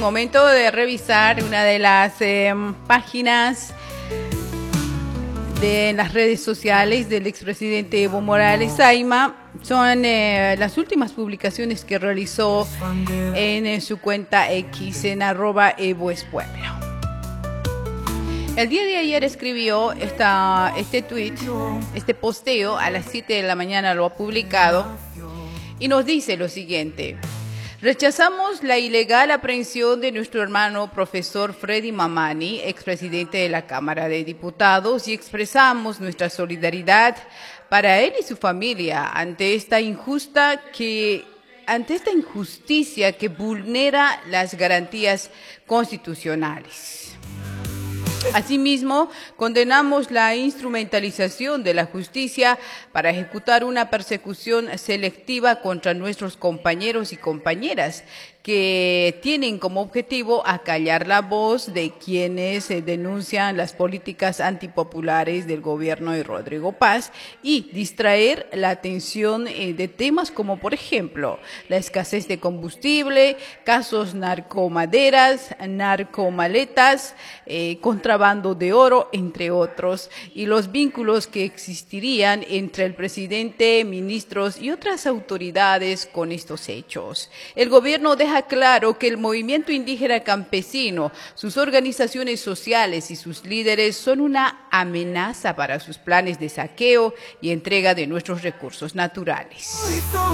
momento de revisar una de las páginas de las redes sociales del expresidente Evo Morales Ayma. Son las últimas publicaciones que realizó en su cuenta X, en @EvoEsPueblo. El día de ayer escribió este tweet, este posteo, a las 7 de la mañana lo ha publicado, y nos dice lo siguiente: rechazamos la ilegal aprehensión de nuestro hermano profesor Freddy Mamani, expresidente de la Cámara de Diputados, y expresamos nuestra solidaridad para él y su familia ante esta injusticia que vulnera las garantías constitucionales. Asimismo, condenamos la instrumentalización de la justicia para ejecutar una persecución selectiva contra nuestros compañeros y compañeras que tienen como objetivo acallar la voz de quienes denuncian las políticas antipopulares del gobierno de Rodrigo Paz y distraer la atención de temas como, por ejemplo, la escasez de combustible, casos narcomaderas, narcomaletas, contrabando de oro, entre otros, y los vínculos que existirían entre el presidente, ministros y otras autoridades con estos hechos. El gobierno deja claro que el movimiento indígena campesino, sus organizaciones sociales y sus líderes son una amenaza para sus planes de saqueo y entrega de nuestros recursos naturales.